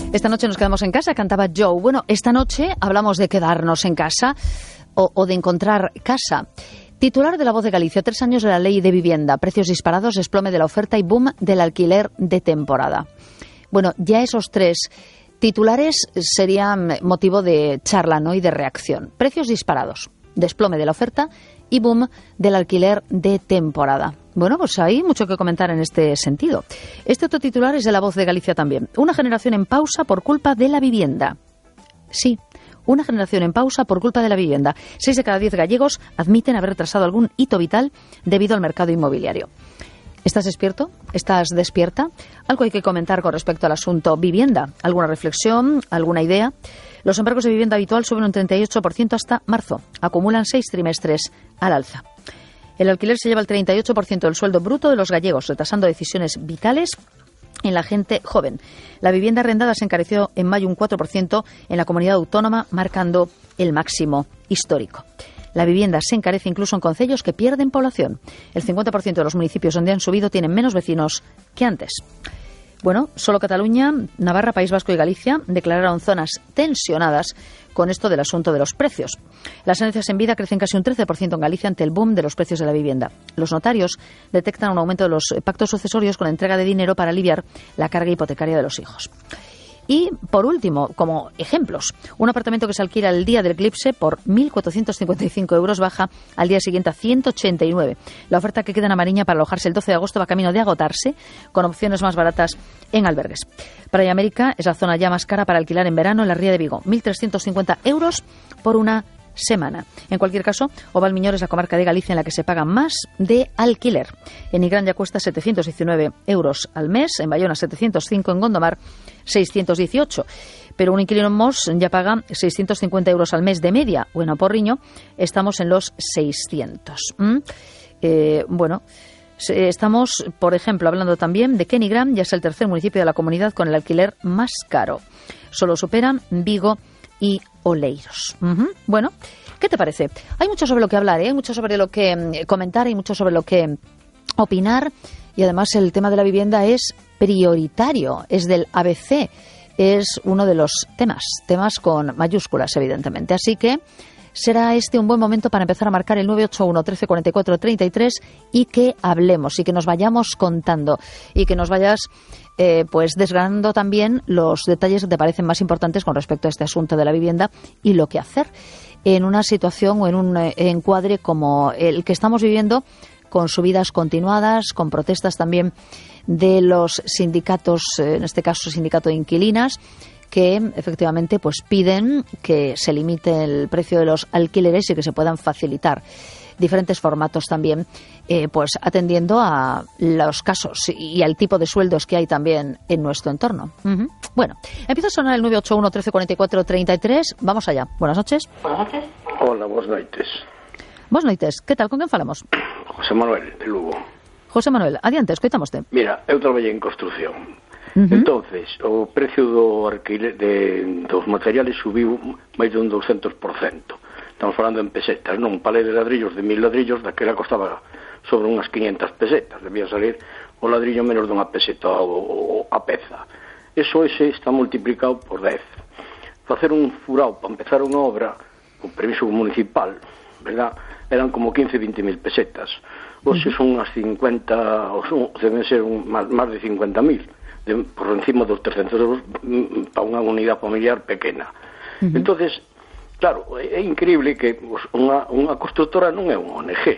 Esta noche nos quedamos en casa, cantaba Joe. Bueno, esta noche hablamos de quedarnos en casa o de encontrar casa. Titular de La Voz de Galicia, 3 años de la ley de vivienda, precios disparados, desplome de la oferta y boom del alquiler de temporada. Bueno, ya esos 3 titulares serían motivo de charla, ¿no?, y de reacción. Precios disparados, desplome de la oferta y boom del alquiler de temporada. Bueno, pues hay mucho que comentar en este sentido. Este otro titular es de La Voz de Galicia también. Una generación en pausa por culpa de la vivienda. Sí, una generación en pausa por culpa de la vivienda. 6 de cada 10 gallegos admiten haber retrasado algún hito vital debido al mercado inmobiliario. ¿Estás despierto? ¿Estás despierta? Algo hay que comentar con respecto al asunto vivienda. ¿Alguna reflexión? ¿Alguna idea? Los embargos de vivienda habitual suben un 38% hasta marzo. Acumulan 6 trimestres al alza. El alquiler se lleva el 38% del sueldo bruto de los gallegos, retrasando decisiones vitales en la gente joven. La vivienda arrendada se encareció en mayo un 4% en la comunidad autónoma, marcando el máximo histórico. La vivienda se encarece incluso en concellos que pierden población. El 50% de los municipios donde han subido tienen menos vecinos que antes. Bueno, solo Cataluña, Navarra, País Vasco y Galicia declararon zonas tensionadas con esto del asunto de los precios. Las herencias en vida crecen casi un 13% en Galicia ante el boom de los precios de la vivienda. Los notarios detectan un aumento de los pactos sucesorios con la entrega de dinero para aliviar la carga hipotecaria de los hijos. Y, por último, como ejemplos, un apartamento que se alquila el día del eclipse por 1.455 euros baja al día siguiente a 189. La oferta que queda en Amariña para alojarse el 12 de agosto va camino de agotarse, con opciones más baratas en albergues. Praia América es la zona ya más cara para alquilar en verano en la Ría de Vigo. 1.350 euros por una semana. En cualquier caso, Ovalmiñor es la comarca de Galicia en la que se paga más de alquiler. En Nigrán ya cuesta 719 euros al mes, en Bayona 705, en Gondomar 618. Pero un inquilino en Mos ya paga 650 euros al mes de media, o en Oporriño estamos en los 600. Bueno, estamos, por ejemplo, hablando también de que Nigrán ya es el tercer municipio de la comunidad con el alquiler más caro. Solo superan Vigo y Oleiros. Bueno, ¿qué te parece? Hay mucho sobre lo que hablar, hay mucho sobre lo que comentar, hay mucho sobre lo que opinar, y además el tema de la vivienda es prioritario, es del ABC, es uno de los temas con mayúsculas, evidentemente. Así que será este un buen momento para empezar a marcar el 981 13 44 33 y que hablemos y que nos vayamos contando y que nos vayas pues desgranando también los detalles que te parecen más importantes con respecto a este asunto de la vivienda y lo que hacer en una situación o en un encuadre como el que estamos viviendo, con subidas continuadas, con protestas también de los sindicatos, en este caso sindicato de inquilinas, que efectivamente pues piden que se limite el precio de los alquileres y que se puedan facilitar diferentes formatos también, pues atendiendo a los casos y al tipo de sueldos que hay también en nuestro entorno. Bueno, empieza a sonar el 981 13 44 33. Vamos allá. Buenas noches. Buenas noches. Hola, buenas noites. Buenas noites. Que tal? Con quen falamos? José Manuel, de Lugo. José Manuel, adiante, escoitámoste. Mira, eu traballei en construción. Entonces, o precio do alquiler dos materiales subiu máis de un 200%. Estamos falando en pesetas, non? Un palé de ladrillos de 1.000 ladrillos, daquela costaba sobre unhas 500 pesetas. Debía salir o ladrillo menos dunha peseta a peza. Ese está multiplicado por 10. Facer un furao para empezar unha obra, o permiso municipal, verdad, eran como 15-20.000 pesetas. Hoxe son unhas 50, deben ser máis de 50.000, por encima dos 300 euros para unha unidade familiar pequena. Entonces, claro, é increíble que unha constructora non é unha ONG.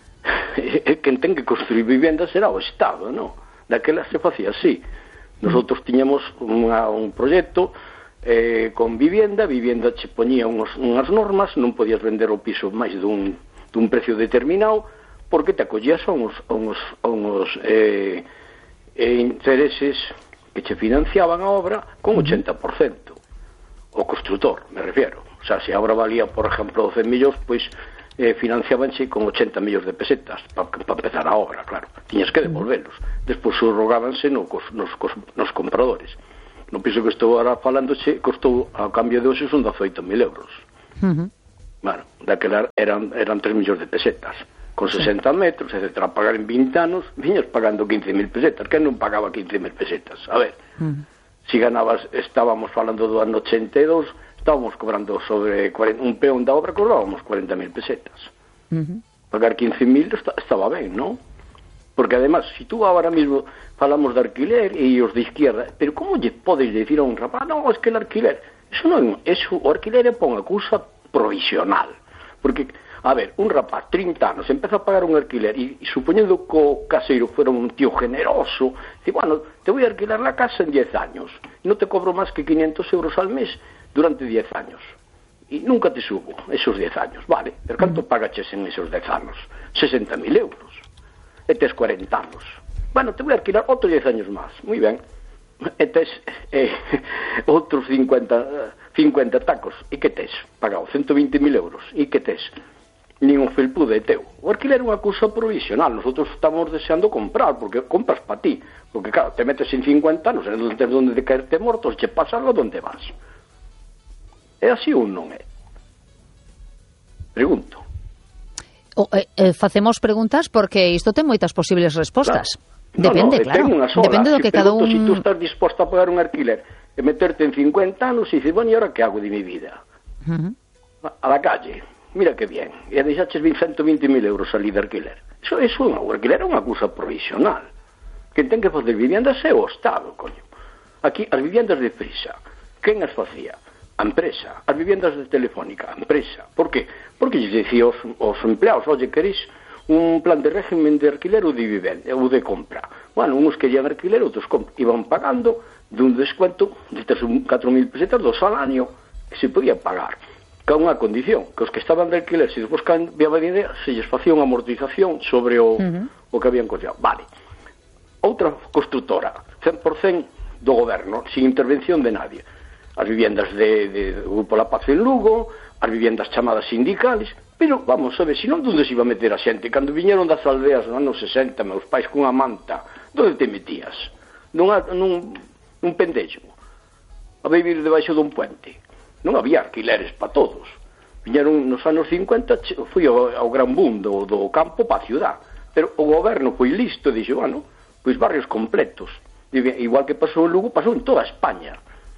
Quen ten que construir viviendas será o Estado, non? Daquela se facía así. Nosotros tiñamos un proxecto con vivienda che poñía unhas normas, non podías vender o piso máis dun precio determinado, porque te acollías a uns intereses que che financiaban a obra con 80%. O construtor, me refiero. O sea, se a obra valía, por ejemplo, 12 millóns, pois financiabanse con 80 millóns de pesetas para empezar a obra, claro. Tiñas que devolvelos. Despois subrogábanse nos compradores. No piso que estou ahora falandoche, costou, a cambio de hoxe, son 18.000 euros. Bueno, daquela eran 3 millóns de pesetas. Con 60 metros, etcétera, a pagar en 20 anos, viñas pagando 15.000 pesetas. Quen non pagaba 15.000 pesetas? A ver, Si ganabas, estábamos falando do ano 82, estábamos cobrando sobre un peón da obra, cobrábamos 40.000 pesetas. Pagar 15.000 estaba ben, non? Porque además, si tú ahora mismo falamos de alquiler e os de izquierda, pero como lle podes decir a un rapaz, no, es que el alquiler, eso non, eso, o alquiler é unha cousa provisional. Porque, a ver, un rapaz, 30 anos, empeza a pagar un alquiler e supoñendo que o caseiro fuera un tío generoso, dice, bueno, te voy a alquilar la casa en 10 años, no te cobro más que 500 euros al mes durante 10 años. E nunca te subo esos 10 años, vale, pero canto pagaches en esos 10 anos? 60.000 euros. E tes 40 anos. Bueno, te voy a alquilar outros 10 años máis. Moi ben. E tes outros 50 tacos. E que tes? Pagado 120.000 euros. E que tes? Nin un felpude teu. O alquiler é unha cousa provisional. Nosotros estamos deseando comprar, porque compras para ti. Porque, claro, te metes en 50 anos, non tens donde de caerte mortos, che pasas a donde vas. É así ou non é? Pregunto. Facemos preguntas porque isto ten moitas posibles respostas. Claro. Depende, claro. Depende do que cada un... Si tú estás disposto a pagar un alquiler e meterte en 50 anos e dices, bueno, e ahora que hago de mi vida? A la calle. Mira que bien. E deixaches 120.000 euros ali de alquiler. Eso é o alquiler é unha cousa provisional. Quen ten que facer viviendas é o Estado, coño. Aquí, as viviendas de prisa, quen as facía? A empresa. As viviendas de Telefónica, a empresa. Por qué? Porque lles dicía aos empleados, oye, queréis un plan de régimen de alquiler ou de vivenda, ou de compra. Bueno, uns querían alquiler, outros iban pagando dun descuento de 4.000 pesetas do salario que se podía pagar. Que unha condición, que os que estaban de alquiler, se despois cambiaba de idea, se lles facía unha amortización sobre o que habían costeado. Vale. Outra constructora, 100% do goberno, sin intervención de nadie. As viviendas de Grupo La Paz en Lugo, as viviendas chamadas sindicales, pero vamos a ver, se non, onde se iba a meter a xente? Cando viñeron das aldeas nos anos 60, meus pais cunha manta, onde te metías? Nun pendello, a vivir debaixo dun puente. Non había alquileres para todos. Viñeron nos anos 50, foi ao gran boom do campo para a ciudad, pero o goberno foi listo e dixo, bueno, pois barrios completos. Igual que pasou en Lugo, pasou en toda España.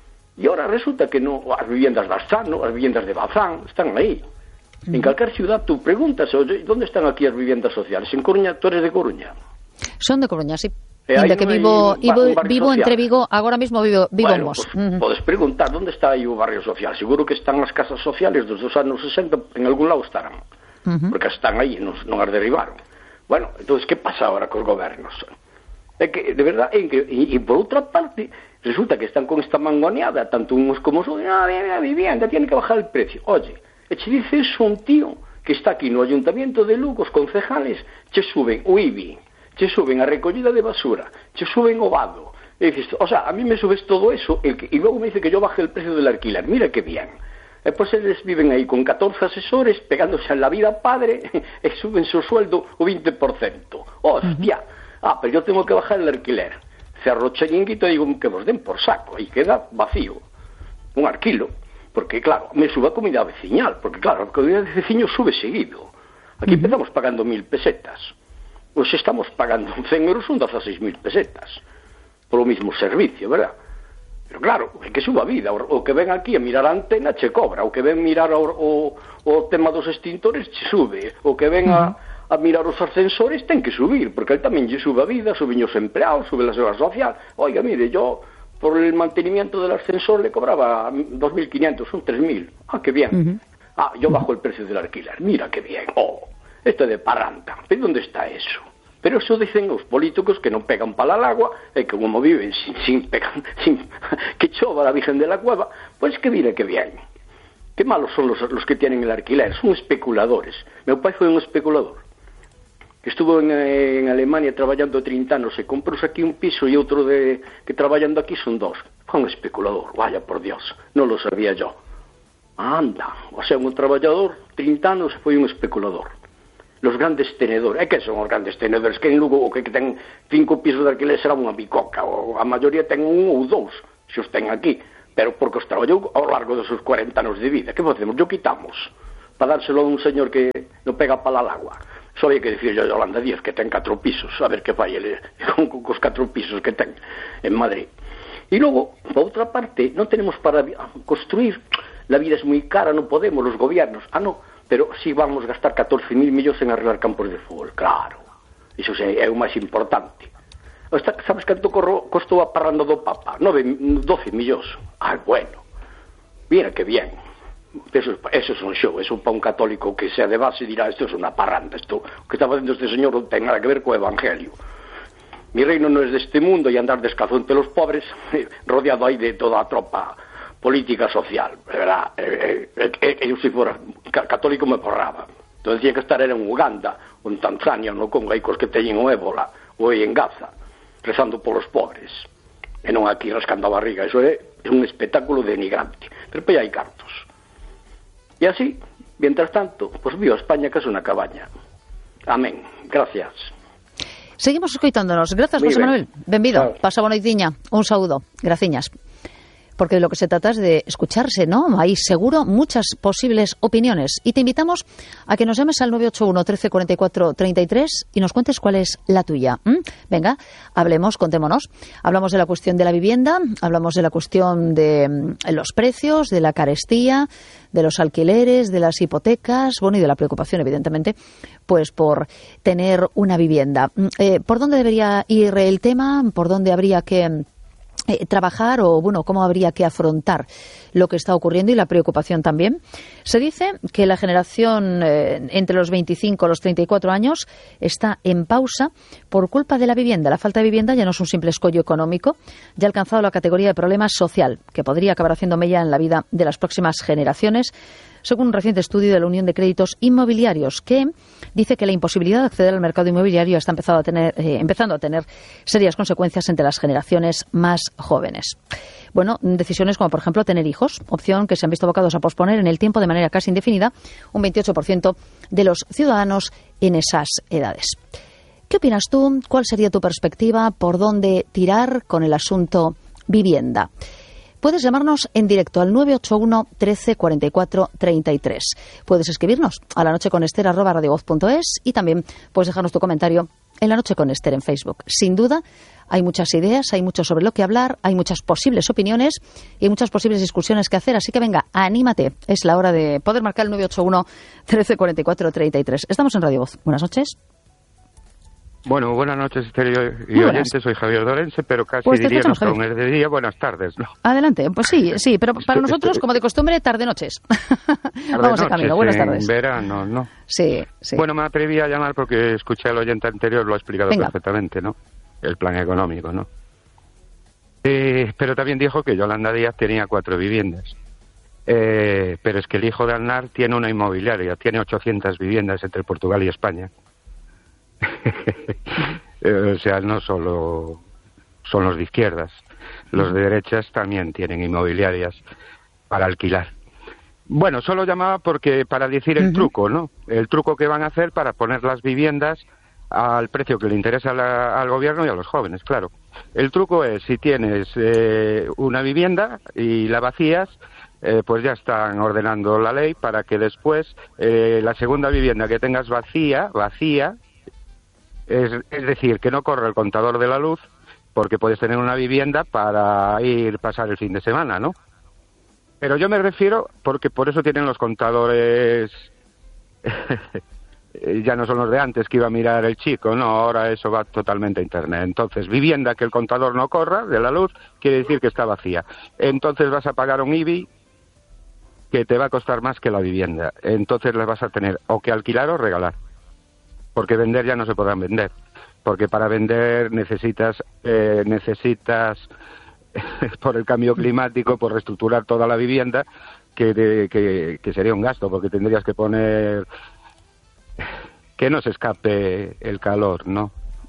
E ahora resulta que no, as viviendas de Astano, as viviendas de Bazán, están aí. En calquer ciudad tú preguntas, oye, ¿dónde están aquí as viviendas sociales? En Coruña, tú eres de Coruña? Son de Coruña, sí. Ainda que vivo entre Vigo, agora mesmo vivo en Mos. Pues, podes preguntar, ¿dónde está aí o barrio social? Seguro que están as casas sociales dos anos 60, en algún lado estarán. Porque están aí, non as derribaron. Bueno, entonces, que pasa ahora cos gobernos? É que, de verdad, e por outra parte, resulta que están con esta mangoneada, tanto uns como os outros, a vivienda, tiene que bajar el precio. Oye, e che dice eso un tío que está aquí no Ayuntamiento de Lugo, os concejales, che suben o IBI, che suben a recollida de basura, che suben o vado. E dices, o sea, a mí me subes todo eso, e logo me dice que yo baje el precio del alquiler. Mira que bien. E pois eles viven aí con 14 asesores, pegándose en la vida padre, e suben su sueldo o 20%. Hostia. Pero yo tengo que bajar el alquiler. Cerro chiringuito e digo que vos den por saco. E queda vacío. Un alquilo. Porque, claro, me sube a comida veciñal. Porque, claro, a comida de veciño sube seguido. Aquí empezamos pagando 1.000 pesetas. Pois estamos pagando 100 euros, son 16.000 pesetas. Polo mismo servicio, verdad? Pero, claro, é que suba a vida. O que ven aquí a mirar a antena che cobra. O que ven mirar o tema dos extintores che sube. O que ven a mirar os ascensores ten que subir, porque él tamén lle sube a vida, suben os empleados, sube la seguridad social. Oiga, mire, yo por el mantenimiento del ascensor le cobraba 2.500, son 3.000. Que bien. Yo bajo el precio del alquiler. Mira que bien. Esto é de parranda. Pero onde está eso? Pero eso dicen os políticos que non pegan pala al agua e que como viven sin que chova la Virgen de la Cueva, pues que mire que bien. Qué malos son los que tienen el alquiler, son especuladores. Meu pai foi un especulador. Que estuvo en Alemania traballando 30 anos e comprou aquí un piso e outro que traballando aquí son dos. Foi un especulador, vaya por Dios, non lo sabía yo. Anda, o sea, un traballador 30 anos foi un especulador. Los grandes tenedores, que son os grandes tenedores? Que en Lugo o que ten 5 pisos de alquiler será unha bicoca, ou a maioría ten un ou dous, se os ten aquí, pero porque os traballou ao largo dos seus 40 anos de vida. Que facemos? Yo quitamos, para dárselo a un señor que non pega pala al agua. Só había que dicir yo a Yolanda Díaz que ten 4 pisos, a ver que fai ele con os 4 pisos que ten en Madrid. Y luego, por otra parte, no tenemos para construir. La vida es muy cara, no podemos, los gobiernos. No, pero sí vamos a gastar 14.000 millones en arreglar campos de fútbol, claro. Iso é o máis importante. Sabes canto costou a parranda do Papa? 12 millóns. Bueno. Mira que bien. Eso é un show. Eso para un católico que sea de base dirá, isto é unha parranda. Isto que está facendo este señor non ten nada que ver co Evangelio. Mi reino non é deste mundo e andar descalzo entre los pobres, rodeado aí de toda a tropa política social, verdad? Eu se fora católico me porraba. Entón decía que estar era en Uganda, ou en Tanzania, no Congo, aí cos que teñen o ébola, ou aí en Gaza, rezando polos pobres, e non aquí rascando a barriga. Eso é un espectáculo denigrante. Pero pois hai cartos. E así, mientras tanto, pues viva España, que é unha cabaña. Amén. Gracias. Seguimos escoitándonos. Grazas, José Manuel. Benvido. Pasa boa noitiña. Un saúdo. Graciñas. Porque de lo que se trata es de escucharse, ¿no? Hay seguro muchas posibles opiniones. Y te invitamos a que nos llames al 981 13 44 33 y nos cuentes cuál es la tuya. Venga, hablemos, contémonos. Hablamos de la cuestión de la vivienda, hablamos de la cuestión de los precios, de la carestía, de los alquileres, de las hipotecas, bueno, y de la preocupación, evidentemente, pues por tener una vivienda. ¿Por dónde debería ir el tema? ¿Por dónde habría que trabajar o, bueno, cómo habría que afrontar lo que está ocurriendo y la preocupación también? Se dice que la generación entre los 25 y los 34 años está en pausa por culpa de la vivienda. La falta de vivienda ya no es un simple escollo económico, ya ha alcanzado la categoría de problema social, que podría acabar haciendo mella en la vida de las próximas generaciones, según un reciente estudio de la Unión de Créditos Inmobiliarios, que dice que la imposibilidad de acceder al mercado inmobiliario está empezando a tener serias consecuencias entre las generaciones más jóvenes. Bueno, decisiones como, por ejemplo, tener hijos, opción que se han visto abocados a posponer en el tiempo de manera casi indefinida un 28% de los ciudadanos en esas edades. ¿Qué opinas tú? ¿Cuál sería tu perspectiva? ¿Por dónde tirar con el asunto vivienda? Puedes llamarnos en directo al 981 13 44 33. Puedes escribirnos a lanocheconester@radiovoz.es y también puedes dejarnos tu comentario en La Noche con Ester en Facebook. Sin duda, hay muchas ideas, hay mucho sobre lo que hablar, hay muchas posibles opiniones y hay muchas posibles discusiones que hacer. Así que venga, anímate. Es la hora de poder marcar el 981 13 44 33. Estamos en Radio Voz. Buenas noches. Bueno, buenas noches, Esther y oyentes. Soy Javier Dorense, pero casi pues diría que aún es de día. Buenas tardes, ¿no? Adelante. Pues sí, pero para nosotros, como de costumbre, tarde-noches. Vamos en camino. Buenas tardes. En verano, ¿no? Sí. Bueno, me atreví a llamar porque escuché al oyente anterior, lo ha explicado perfectamente, ¿no? El plan económico, ¿no? Pero también dijo que Yolanda Díaz tenía 4 viviendas. Pero es que el hijo de Aznar tiene una inmobiliaria, tiene 800 viviendas entre Portugal y España. O sea, no solo son los de izquierdas, los de derechas también tienen inmobiliarias para alquilar. Bueno, solo llamaba porque para decir el truco, ¿no? El truco que van a hacer para poner las viviendas al precio que le interesa al gobierno y a los jóvenes, claro. El truco es, si tienes una vivienda y la vacías, pues ya están ordenando la ley para que después la segunda vivienda que tengas vacía, es decir, que no corre el contador de la luz, porque puedes tener una vivienda para pasar el fin de semana, ¿no? Pero yo me refiero, porque por eso tienen los contadores, ya no son los de antes que iba a mirar el chico, no, ahora eso va totalmente a Internet. Entonces, vivienda que el contador no corra de la luz, quiere decir que está vacía. Entonces vas a pagar un IBI que te va a costar más que la vivienda. Entonces la vas a tener o que alquilar o regalar. Porque vender ya no se podrán vender, porque para vender necesitas por el cambio climático, por reestructurar toda la vivienda, que sería un gasto, porque tendrías que poner que no se escape el calor, ¿no?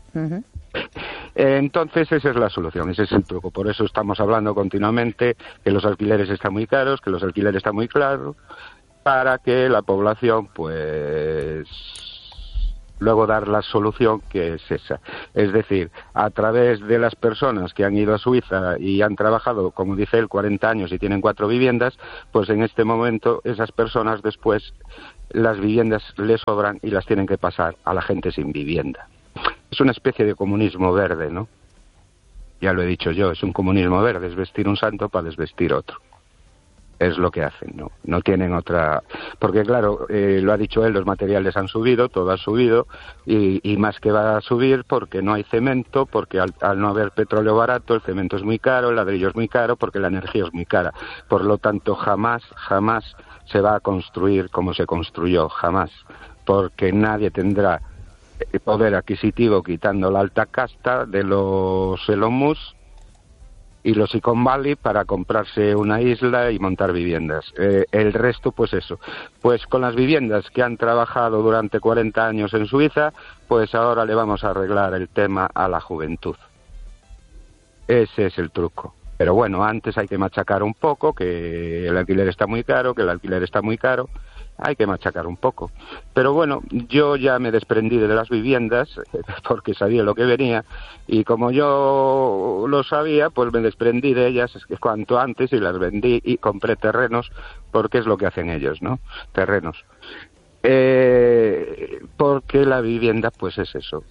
Entonces esa es la solución, ese es el truco. Por eso estamos hablando continuamente que los alquileres están muy caros, que los alquileres están muy caros, para que la población, pues, luego dar la solución, que es esa. Es decir, a través de las personas que han ido a Suiza y han trabajado, como dice él, 40 años y tienen 4 viviendas, pues en este momento esas personas después las viviendas les sobran y las tienen que pasar a la gente sin vivienda. Es una especie de comunismo verde, ¿no? Ya lo he dicho yo, es un comunismo verde, es vestir un santo para desvestir otro. Es lo que hacen, no tienen otra... Porque claro, lo ha dicho él, los materiales han subido, todo ha subido, y más que va a subir porque no hay cemento, porque al no haber petróleo barato, el cemento es muy caro, el ladrillo es muy caro, porque la energía es muy cara. Por lo tanto, jamás se va a construir como se construyó, jamás. Porque nadie tendrá poder adquisitivo quitando la alta casta de los Elon Musk y los Silicon Valley para comprarse una isla y montar viviendas. El resto, pues eso. Pues con las viviendas que han trabajado durante 40 años en Suiza, pues ahora le vamos a arreglar el tema a la juventud. Ese es el truco. Pero bueno, antes hay que machacar un poco, que el alquiler está muy caro, hay que machacar un poco. Pero bueno, yo ya me desprendí de las viviendas porque sabía lo que venía y como yo lo sabía, pues me desprendí de ellas cuanto antes y las vendí y compré terrenos porque es lo que hacen ellos, ¿no? Terrenos. Porque la vivienda pues es eso.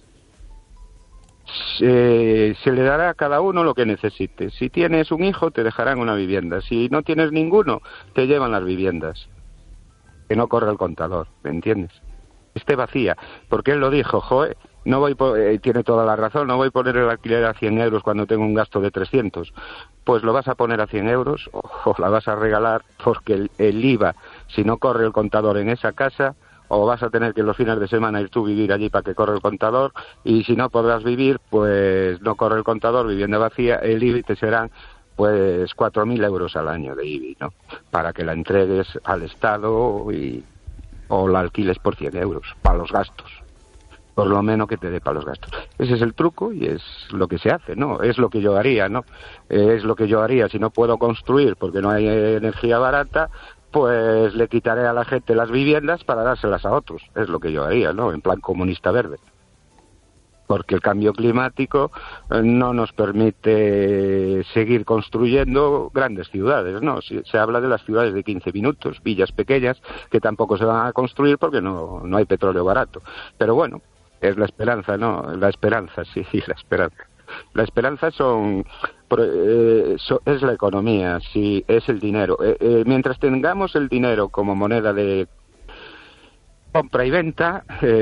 Se le dará a cada uno lo que necesite. Si tienes un hijo te dejarán una vivienda, si no tienes ninguno te llevan las viviendas. Que no corre el contador, ¿me entiendes? Esté vacía, porque él lo dijo, tiene toda la razón, no voy a poner el alquiler a 100 euros cuando tengo un gasto de 300. Pues lo vas a poner a 100 euros o la vas a regalar porque el IVA, si no corre el contador en esa casa, o vas a tener que los fines de semana ir tú a vivir allí para que corra el contador, y si no podrás vivir, pues no corre el contador, vivienda vacía, el IBI te serán pues 4.000 euros al año de IBI, ¿no? Para que la entregues al Estado o la alquiles por 100 euros, para los gastos. Por lo menos que te dé para los gastos. Ese es el truco y es lo que se hace, ¿no? Es lo que yo haría, ¿no? Es lo que yo haría si no puedo construir porque no hay energía barata, pues le quitaré a la gente las viviendas para dárselas a otros. Es lo que yo haría, ¿no? En plan comunista verde. Porque el cambio climático no nos permite seguir construyendo grandes ciudades, ¿no? Se habla de las ciudades de 15 minutos, villas pequeñas, que tampoco se van a construir porque no hay petróleo barato. Pero bueno, es la esperanza, ¿no? La esperanza, sí, la esperanza. La esperanza es la economía, sí, es el dinero. Mientras tengamos el dinero como moneda de compra y venta,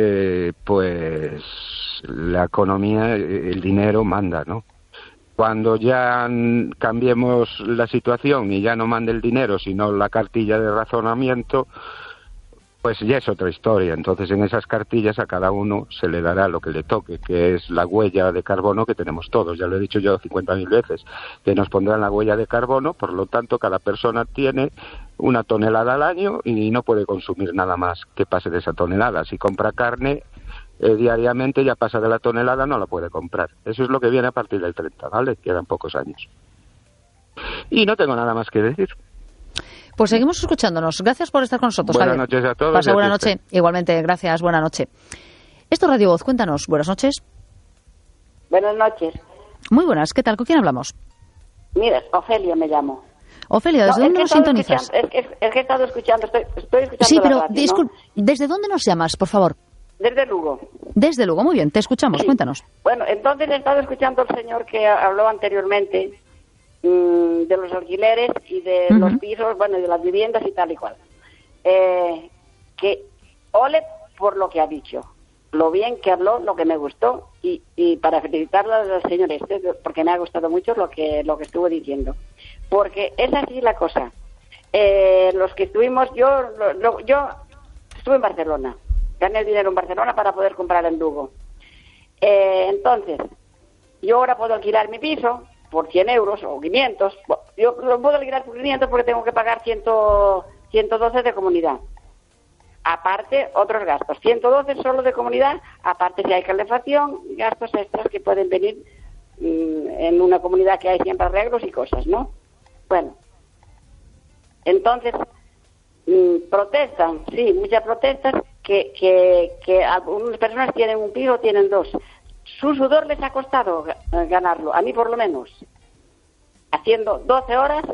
pues la economía, el dinero manda, ¿no? Cuando ya cambiemos la situación y ya no mande el dinero, sino la cartilla de razonamiento, pues ya es otra historia. Entonces en esas cartillas a cada uno se le dará lo que le toque, que es la huella de carbono que tenemos todos. Ya lo he dicho yo 50.000 veces, que nos pondrán la huella de carbono, por lo tanto cada persona tiene 1 tonelada al año y no puede consumir nada más que pase de esa tonelada. Si compra carne diariamente ya pasa de la tonelada, no la puede comprar. Eso es lo que viene a partir del 30, ¿vale? Quedan pocos años. Y no tengo nada más que decir. Pues seguimos escuchándonos. Gracias por estar con nosotros, Buenas Javier. noches a todos. Pasa buena noche. Igualmente, gracias. Buena noche. Esto es Radio Voz. Cuéntanos. Buenas noches. Buenas noches. Muy buenas. ¿Qué tal? ¿Con quién hablamos? Mira, Ofelia me llamo. Ofelia, ¿desde dónde nos sintonizas? Es que he estado escuchando, estoy escuchando sí, pero la radio, ¿no? ¿Desde dónde nos llamas, por favor? Desde Lugo. Desde Lugo, muy bien, te escuchamos, Sí. Cuéntanos. Bueno, entonces he estado escuchando al señor que habló anteriormente de los alquileres y de los pisos, bueno, de las viviendas y tal y cual. Que ole por lo que ha dicho, lo bien que habló, lo que me gustó y para felicitarlo al señor porque me ha gustado mucho lo que estuvo diciendo. Porque es así la cosa. Los que estuvimos, yo estuve en Barcelona, gané dinero en Barcelona para poder comprar en Lugo. Entonces, yo ahora puedo alquilar mi piso por 100 euros o 500. Yo lo puedo alquilar por 500 porque tengo que pagar 112 de comunidad. Aparte, otros gastos. 112 solo de comunidad, aparte si hay calefacción, gastos extras que pueden venir en una comunidad que hay siempre arreglos y cosas, ¿no? Bueno, entonces, protestan, sí, muchas protestas, que algunas personas tienen un piso, tienen 2. Su sudor les ha costado ganarlo, a mí por lo menos, haciendo 12 horas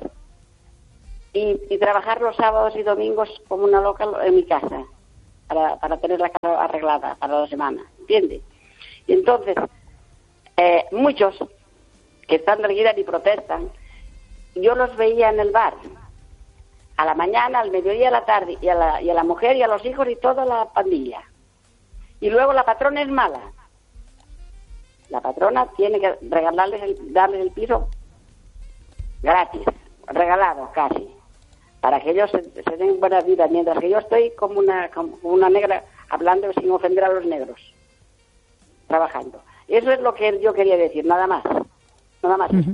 y trabajar los sábados y domingos como una loca en mi casa, para tener la casa arreglada para la semana, ¿entiende? Y entonces, muchos que están de alquiler y protestan, yo los veía en el bar, a la mañana, al mediodía, a la tarde, y a la mujer y a los hijos y toda la pandilla. Y luego la patrona es mala. La patrona tiene que darles el piso gratis, regalado casi, para que ellos se den buena vida, mientras que yo estoy como una negra hablando sin ofender a los negros, trabajando. Eso es lo que yo quería decir, nada más. Esto.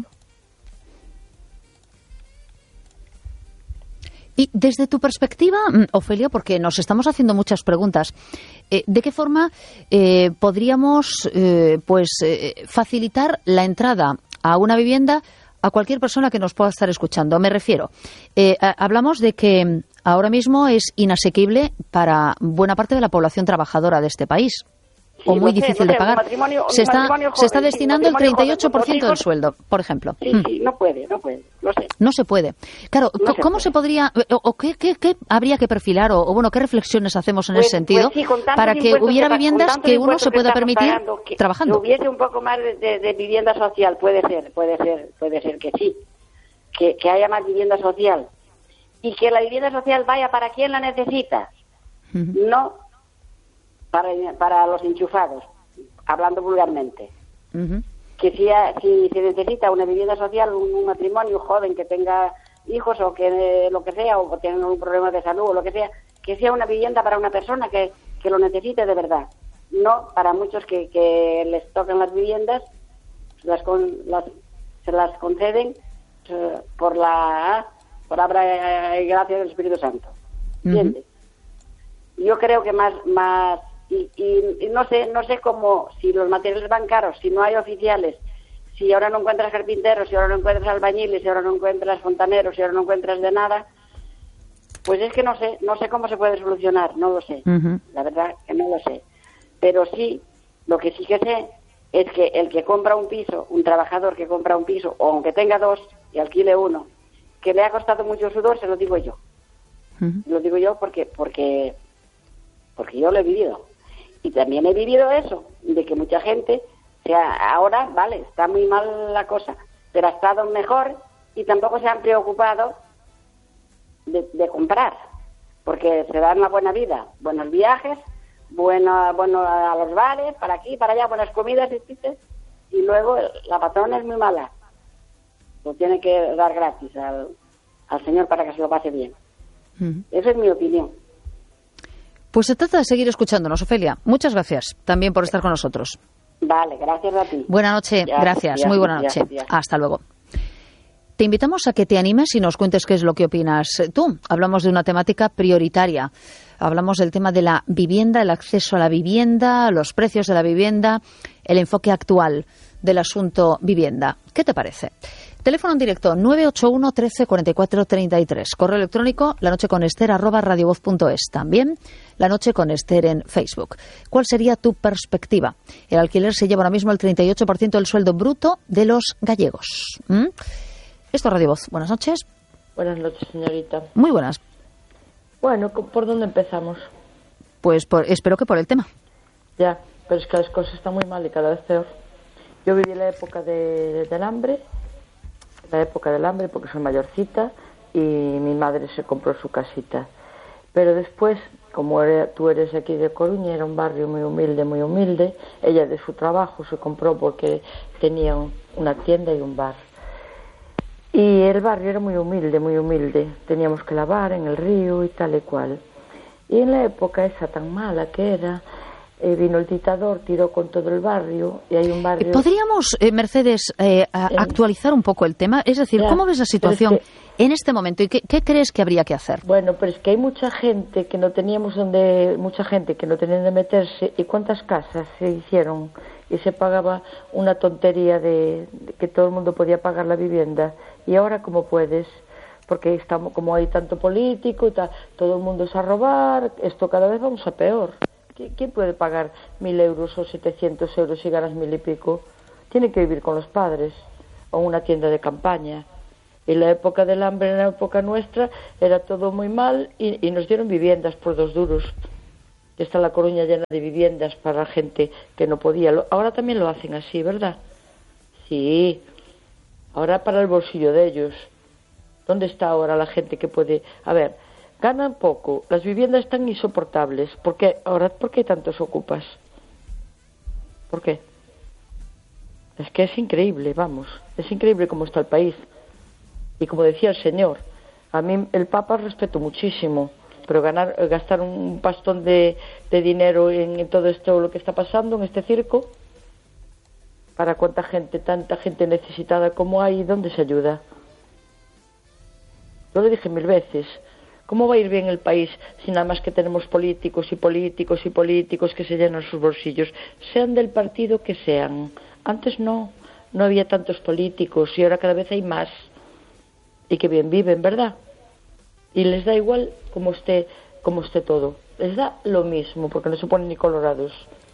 Y desde tu perspectiva, Ofelia, porque nos estamos haciendo muchas preguntas, ¿de qué forma podríamos facilitar la entrada a una vivienda a cualquier persona que nos pueda estar escuchando? Me refiero, hablamos de que ahora mismo es inasequible para buena parte de la población trabajadora de este país. Sí, o muy difícil de pagar. Se está destinando el 38% del sueldo, por ejemplo. Sí, no puede, lo sé. No se puede. Claro, ¿cómo se podría, o qué habría que perfilar, o bueno, qué reflexiones hacemos en ese sentido, para que hubiera viviendas que uno se pueda permitir trabajando? Que hubiese un poco más de vivienda social, puede ser que sí, que haya más vivienda social, y que la vivienda social vaya para quien la necesita, no para los enchufados, hablando vulgarmente. Que si se necesita una vivienda social, un matrimonio joven que tenga hijos o que lo que sea, o tienen un problema de salud o lo que sea una vivienda para una persona que lo necesite de verdad, no para muchos que les tocan las viviendas, se las conceden por obra y gracia del Espíritu Santo. ¿Entiendes? Yo creo que más y no sé cómo, si los materiales van caros, si no hay oficiales, si ahora no encuentras carpinteros, si ahora no encuentras albañiles, si ahora no encuentras fontaneros, si ahora no encuentras de nada, pues es que no sé cómo se puede solucionar, no lo sé, la verdad que no lo sé. Pero sí, lo que sí que sé es que el que compra un piso, un trabajador que compra un piso, o aunque tenga dos y alquile uno, que le ha costado mucho sudor, se lo digo yo. Lo digo yo porque yo lo he vivido. Y también he vivido eso, de que mucha gente, ahora, vale, está muy mal la cosa, pero ha estado mejor y tampoco se han preocupado de comprar, porque se dan una buena vida, buenos viajes, bueno a los bares, para aquí, para allá, buenas comidas, y luego la patrona es muy mala. Lo tiene que dar gratis al señor para que se lo pase bien. Esa es mi opinión. Pues se trata de seguir escuchándonos, Ofelia. Muchas gracias también por estar con nosotros. Vale, gracias a ti. Buena noche, gracias. Muy buena noche. Hasta luego. Te invitamos a que te animes y nos cuentes qué es lo que opinas tú. Hablamos de una temática prioritaria. Hablamos del tema de la vivienda, el acceso a la vivienda, los precios de la vivienda, el enfoque actual del asunto vivienda. ¿Qué te parece? Teléfono en directo 981 13 44 33. Correo electrónico lanocheconester@radiovoz.es. También La Noche con Ester en Facebook. ¿Cuál sería tu perspectiva? El alquiler se lleva ahora mismo el 38% del sueldo bruto de los gallegos. Esto es Radio Voz. Buenas noches. Buenas noches, señorita. Muy buenas. Bueno, ¿por dónde empezamos? Pues espero que por el tema. Ya, pero es que las cosas están muy mal y cada vez peor. Yo viví la época del hambre, porque soy mayorcita, y mi madre se compró su casita. Pero después, como tú eres aquí de Coruña, era un barrio muy humilde, ella de su trabajo se compró porque tenía una tienda y un bar. Y el barrio era muy humilde, teníamos que lavar en el río y tal y cual. Y en la época esa tan mala que era, vino el dictador, tiró con todo el barrio, y hay un barrio... ¿Podríamos, Mercedes, actualizar un poco el tema? Es decir, ¿cómo ves la situación en este momento y qué crees que habría que hacer? Bueno, pero es que hay mucha gente que no teníamos mucha gente que no tenía donde meterse, y cuántas casas se hicieron y se pagaba una tontería de que todo el mundo podía pagar la vivienda, y ahora ¿cómo puedes? Porque estamos, como hay tanto político y todo el mundo es a robar, esto cada vez vamos a peor. ¿Quién puede pagar 1.000 euros o 700 euros si ganas 1.000 y pico? Tiene que vivir con los padres o en una tienda de campaña. Y la época del hambre, en la época nuestra, era todo muy mal y nos dieron viviendas por 2 duros. Está La Coruña llena de viviendas para gente que no podía. Ahora también lo hacen así, ¿verdad? Sí, Ahora para el bolsillo de ellos. ¿Dónde está ahora la gente que puede...? A ver, ganan poco, las viviendas están insoportables. ¿Por qué hay tantos ocupas? ¿Por qué? Es que es increíble, vamos. Es increíble cómo está el país. Y como decía el señor, a mí el Papa respeto muchísimo, pero gastar un pastón de dinero en todo esto, lo que está pasando en este circo, para cuánta gente, tanta gente necesitada como hay, ¿dónde se ayuda? Yo lo dije 1000 veces. ¿Cómo va a ir bien el país si nada más que tenemos políticos y políticos y políticos que se llenan sus bolsillos, sean del partido que sean? Antes no había tantos políticos y ahora cada vez hay más. Y que bien viven, ¿verdad? Y les da igual como esté todo. Les da lo mismo, porque no se ponen ni colorados.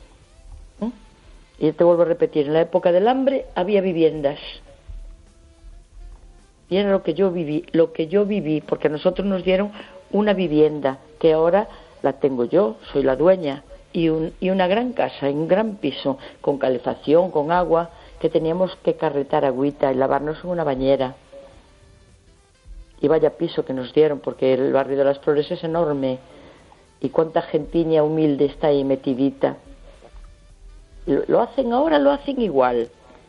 Y te vuelvo a repetir, en la época del hambre había viviendas. Y era lo que yo viví, porque a nosotros nos dieron una vivienda, que ahora la tengo yo, soy la dueña, y una gran casa, un gran piso, con calefacción, con agua, que teníamos que carretar agüita y lavarnos en una bañera. Y vaya piso que nos dieron, porque el barrio de las Flores es enorme, y cuánta gentiña humilde está ahí metidita. Lo hacen ahora, lo hacen igual.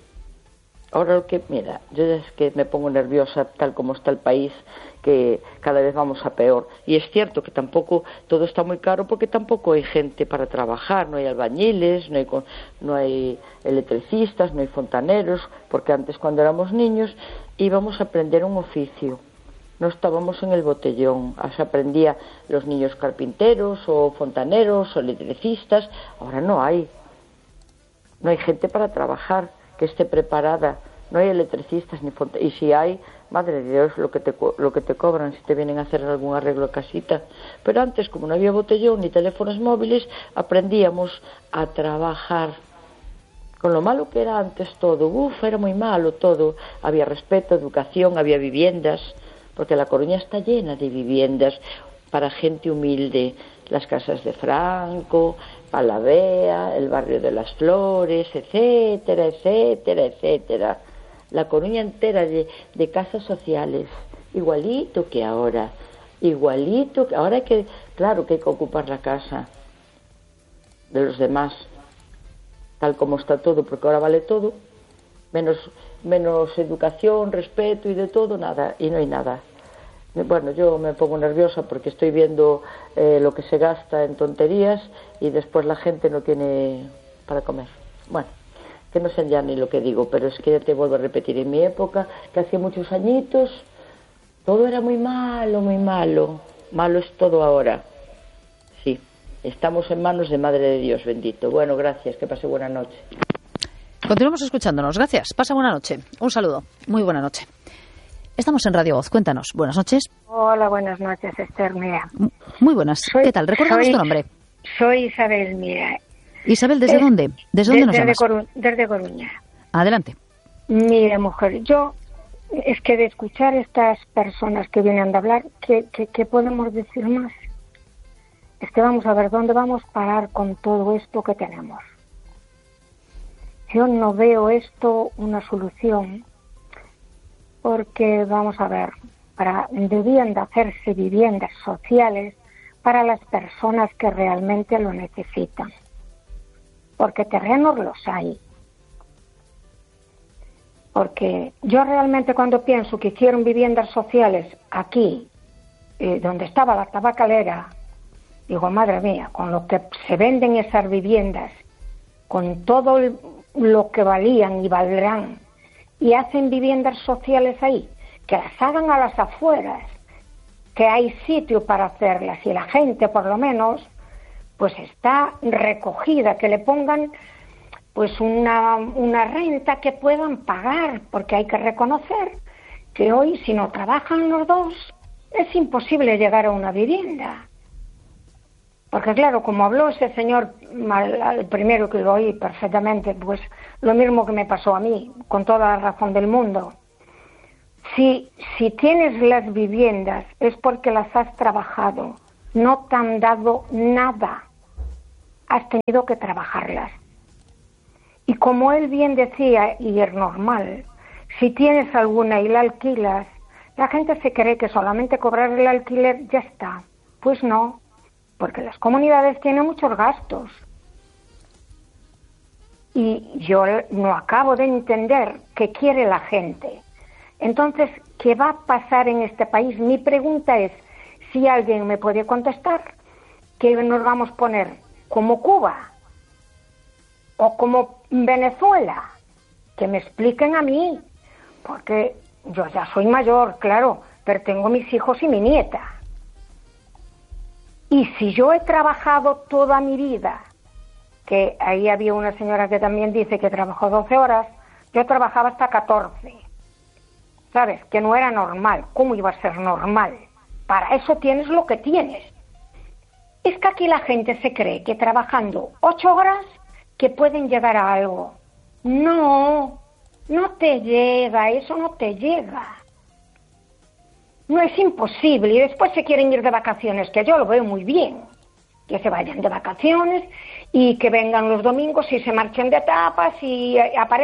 Ahora mira, yo es que me pongo nerviosa tal como está el país, que cada vez vamos a peor. Y es cierto que tampoco todo está muy caro, porque tampoco hay gente para trabajar, no hay albañiles, no hay electricistas, no hay fontaneros, porque antes cuando éramos niños íbamos a aprender un oficio. No estábamos en el botellón, se aprendía los niños carpinteros o fontaneros o electricistas. Ahora no hay gente para trabajar que esté preparada, no hay electricistas ni fontaneros, y si hay, madre de Dios, lo que te cobran si te vienen a hacer algún arreglo de casita. Pero antes, como no había botellón ni teléfonos móviles, aprendíamos a trabajar. Con lo malo que era antes todo, era muy malo todo. Había respeto, educación, había viviendas, porque La Coruña está llena de viviendas para gente humilde. Las casas de Franco, Palavea, el barrio de las Flores, etcétera, etcétera, etcétera. La Coruña entera de casas sociales, igualito que ahora. Ahora claro que hay que ocupar la casa de los demás, tal como está todo, porque ahora vale todo, menos educación, respeto y de todo, nada, y no hay nada. Bueno, yo me pongo nerviosa porque estoy viendo lo que se gasta en tonterías y después la gente no tiene para comer. Bueno, que no sé ya ni lo que digo, pero es que ya te vuelvo a repetir, en mi época, que hacía muchos añitos, todo era muy malo, muy malo. Malo es todo ahora. Sí, estamos en manos de Madre de Dios, bendito. Bueno, gracias, que pase buena noche. Continuamos escuchándonos, gracias. Pasa buena noche. Un saludo, muy buena noche. Estamos en Radio Voz, cuéntanos. Buenas noches. Hola, buenas noches, Esther, mira. Muy buenas. ¿Qué tal? Recuérdanos tu nombre. Soy Isabel, mira. Isabel, ¿desde dónde? ¿Desde dónde nos llamas? Desde Coruña. Adelante. Mira, mujer, yo, es que de escuchar estas personas que vienen a hablar, ¿qué podemos decir más? Es que vamos a ver dónde vamos a parar con todo esto que tenemos. Yo no veo esto una solución, porque, vamos a ver, debían de hacerse viviendas sociales para las personas que realmente lo necesitan. Porque terrenos los hay. Porque yo realmente cuando pienso que hicieron viviendas sociales aquí, donde estaba la tabacalera, digo, madre mía, con lo que se venden esas viviendas, con todo lo que valían y valdrán, y hacen viviendas sociales ahí, que las hagan a las afueras, que hay sitio para hacerlas, y la gente por lo menos pues está recogida, que le pongan pues una renta que puedan pagar, porque hay que reconocer que hoy si no trabajan los dos es imposible llegar a una vivienda. Porque claro, como habló ese señor, el primero que lo oí perfectamente, pues lo mismo que me pasó a mí, con toda la razón del mundo. Si tienes las viviendas es porque las has trabajado, no te han dado nada, has tenido que trabajarlas. Y como él bien decía, y es normal, si tienes alguna y la alquilas, la gente se cree que solamente cobrar el alquiler ya está. Pues no, porque las comunidades tienen muchos gastos. Y yo no acabo de entender qué quiere la gente. Entonces, ¿qué va a pasar en este país? Mi pregunta es, si alguien me puede contestar, ¿qué nos vamos a poner? ¿Como Cuba? ¿O como Venezuela? Que me expliquen a mí, porque yo ya soy mayor, claro, pero tengo mis hijos y mi nieta. Y si yo he trabajado toda mi vida, que ahí había una señora que también dice que trabajó 12 horas, yo trabajaba hasta 14, ¿sabes? Que no era normal. ¿Cómo iba a ser normal? Para eso tienes lo que tienes. Es que aquí la gente se cree que trabajando 8 horas que pueden llegar a algo. No, no te llega, eso no te llega. No, es imposible. Y después se quieren ir de vacaciones, que yo lo veo muy bien. Que se vayan de vacaciones y que vengan los domingos y se marchen de tapas y aparecen